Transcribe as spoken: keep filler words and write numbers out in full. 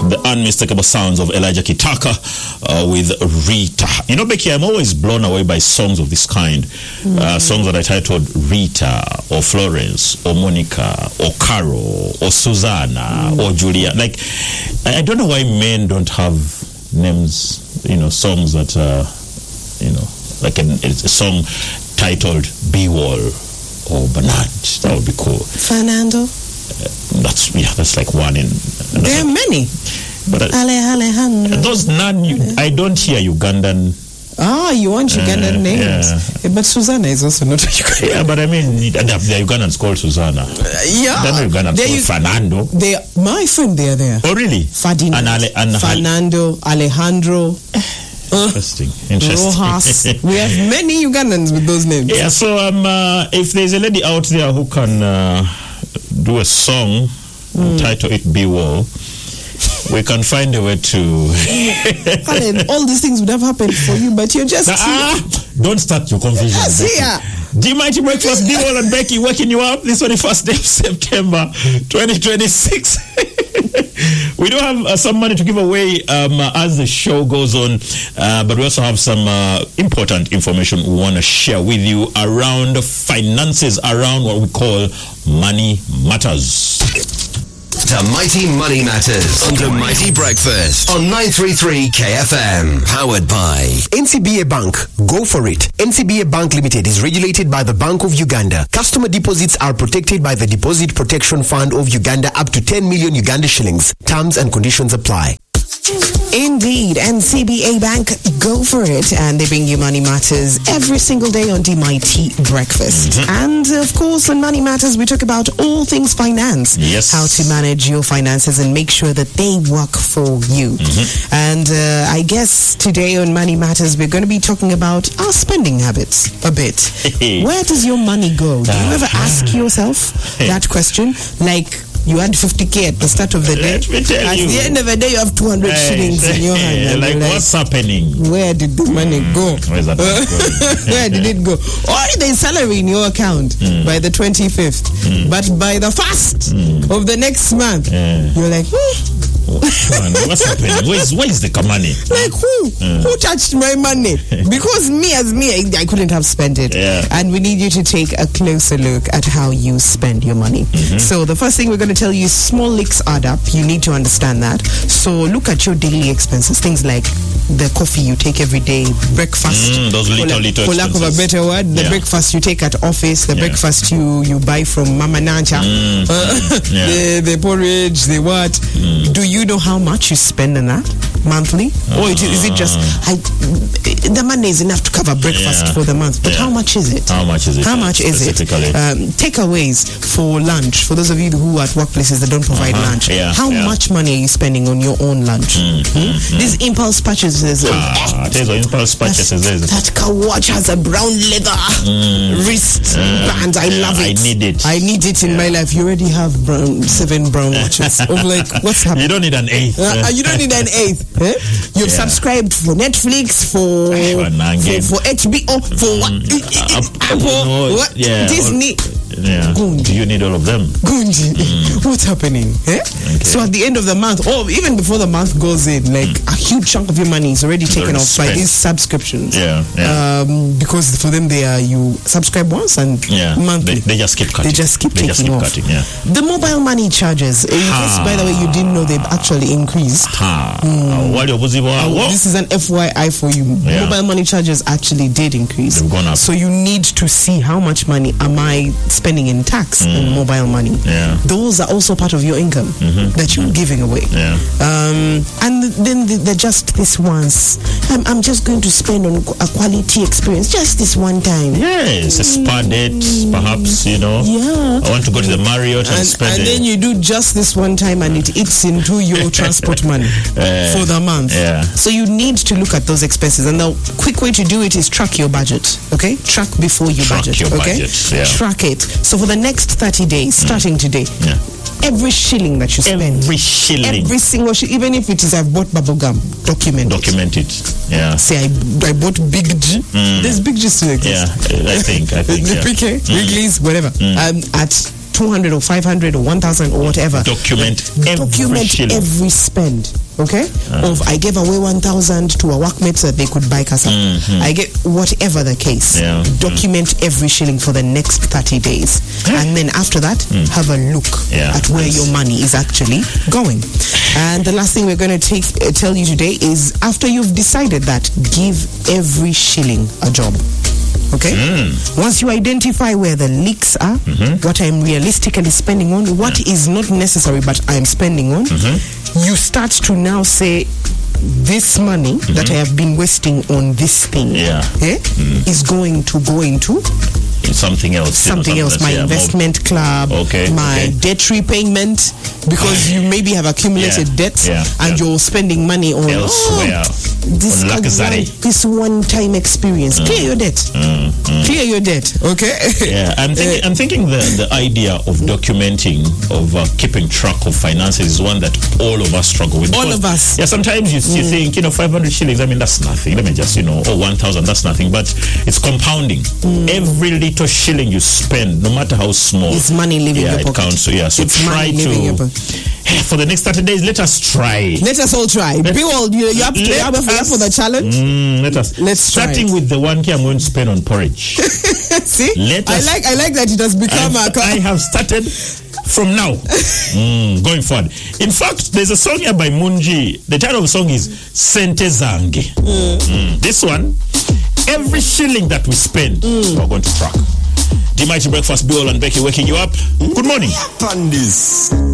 the unmistakable sounds of Elijah Kitaka uh, with Rita. You know, Becky, I'm always blown away by songs of this kind. Mm. Uh, songs that are titled Rita or Florence or Monica or Carol or Susanna mm. or Julia. Like, I don't know why men don't have names, you know, songs that, uh, you know, like a, a song titled B-Wall or Bernard. That would be cool. Fernando? Uh, that's, yeah, that's like one in... There are many. But uh, Ale, Alejandro. Those non... I don't hear Ugandan... Ah, you want Ugandan uh, names. Yeah. But Susanna is also not a Ugandan. Yeah, but I mean, the, the Ugandans called Susanna. Uh, yeah. Then Ugandans called you, Fernando. They, my friend, they are there. Oh, really? Ferdinand. And Ale, and Fernando, Alejandro. Interesting. Interesting. Rojas. We have many Ugandans with those names. Yeah, so um, uh, if there's a lady out there who can uh, do a song, mm. title it B-Wall, we can find a way to... Colin, all these things would have happened for you, but you're just... Ah, don't start your confusion. Yes, yeah. G-Mighty Breakfast, B-Wall and Becky waking you up this twenty-first day of September twenty twenty-six. We do have uh, some money to give away um, uh, as the show goes on, uh, but we also have some uh, important information we want to share with you around finances, around what we call Money Matters. To Mighty Money Matters on the Mighty Breakfast on nine thirty-three K F M. Powered by N C B A Bank. Go for it. N C B A Bank Limited is regulated by the Bank of Uganda. Customer deposits are protected by the Deposit Protection Fund of Uganda up to ten million Uganda shillings. Terms and conditions apply. Indeed, N C B A Bank, go for it. And they bring you Money Matters every single day on the Mighty Breakfast. Mm-hmm. And of course, on Money Matters, we talk about all things finance. Yes. How to manage your finances and make sure that they work for you. Mm-hmm. And uh, I guess today on Money Matters, we're going to be talking about our spending habits a bit. Where does your money go? Do you ever ask yourself that question? Like, you had fifty K at the start of the day. Let me tell at you. the end of the day, you have two hundred hey, shillings in your hand. Like, like, what's happening? Where did the money mm. go? Where's that money going? Where did it go? Or there's salary in your account mm. by the twenty-fifth. Mm. But by the first mm. of the next month, yeah. you're like, hmm. What's happening? Where is, where is the money? Like who? Uh. Who touched my money? Because me as me, I, I couldn't have spent it. Yeah. And we need you to take a closer look at how you spend your money. Mm-hmm. So the first thing we're going to tell you, small leaks add up. You need to understand that. So look at your daily expenses. Things like the coffee you take every day, breakfast. Mm, those little, for, little for lack of a better word, the yeah. breakfast you take at office, the yeah. breakfast you, you buy from Mama Nancha, mm, uh, yeah. the, the porridge, the what. Mm. Do you know how much you spend on that monthly? Uh, or is it, is it just, I, the money is enough to cover breakfast yeah. for the month, but yeah. how much is it? How much is it? How much is it? Um, takeaways for lunch, for those of you who are at workplaces that don't provide uh-huh. lunch. Yeah. How yeah. much money are you spending on your own lunch? Mm, hmm? Mm, These mm. impulse purchases. Ah, there's impulse purchases. That, that car watch has a brown leather mm. wrist mm. band. I love yeah, it. I need it. I need it in yeah. my life. You already have brown, seven brown watches. Of like, what's happening? You don't need an eighth. Uh, you don't need an eighth. Eh? You've yeah. subscribed for Netflix, for for, for H B O, for mm. what? Uh, Apple, no, what? Yeah. Disney. Yeah. Do you need all of them? Gunji. Mm. What's happening? Eh? Okay. So at the end of the month, or even before the month goes in, like mm. a huge chunk of your money is already taken off spent. by these subscriptions. Yeah. yeah. Um, because for them, they are you subscribe once and yeah. monthly. They, they just keep cutting. They just keep they taking just keep off. Cutting, yeah. The mobile money charges. In case, by the way, you didn't know they've actually increased. Ha. Mm. Uh, this is an F Y I for you. Yeah. Mobile money charges actually did increase. They've gone up. So you need to see how much money am I spending in tax mm. and mobile money. Yeah. Those are also part of your income mm-hmm. that you're giving away. Yeah. Um, and then they're just this once. I'm, I'm just going to spend on a quality experience just this one time. Yes, a spa date, perhaps, you know. Yeah. I want to go to the Marriott and, and spend And it. then you do just this one time and it eats into your transport money uh, for the month. Yeah. So you need to look at those expenses. And the quick way to do it is track your budget. Okay? Track before you track budget. Your okay? budget, yeah. Track it. So for the next thirty days, starting mm. today, yeah. every shilling that you spend, every shilling, every single shilling, even if it is I've bought bubble gum, document document it. it. Yeah. Say I, I bought Big G. Mm. There's Big G still exists. Yeah, I think. I think. The yeah. P K, mm. Wrigley's, whatever. Mm. Um, at two hundred or five hundred or one thousand or whatever. Document every Document shilling. every spend. Okay? Uh. Of I gave away one thousand to a workmate so that they could buy casa. Mm-hmm. I get whatever the case. Yeah. Document mm. every shilling for the next thirty days. And then after that, mm. have a look yeah. at where your money is actually going. And the last thing we're going to take uh, tell you today is after you've decided that, give every shilling a job. Okay? Mm. Once you identify where the leaks are, mm-hmm. what I'm realistically spending on, what yeah. is not necessary but I'm spending on, mm-hmm. you start to now say, this money mm-hmm. that I have been wasting on this thing yeah. eh, mm. is going to go into something else. Something you know, else. My yeah, investment club, okay, my okay. debt repayment, because you maybe have accumulated yeah, debts yeah, and yeah. you're spending money on elsewhere. Oh, this, on one, this one-time experience. Mm. Clear your debt. Mm, mm. Clear your debt. Okay. Yeah, I'm thinking. I'm thinking the the idea of documenting, of uh, keeping track of finances is one that all of us struggle with. All because, of us. Yeah. Sometimes you, you mm. think, you know, five hundred shillings. I mean, that's nothing. Let me just, you know, oh, one thousand. That's nothing. But it's compounding. Mm. Every little shilling you spend, no matter how small, it's money leaving yeah, your pocket. It counts. So yeah. So it's try to. For the next thirty days, let us try. Let us all try. Let, People, you, you have to have us, for the challenge. Mm, let us. Let's starting try with the one K I'm going to spend on porridge. See, let I us, like I like that it has become I've, a. I have started from now, mm, going forward. In fact, there's a song here by Munji. The title of the song is Sente Zange. Mm. Mm. This one, every shilling that we spend, mm. we're going to track. The Mighty Breakfast, Bill and Becky waking you up. Good morning. Pandis.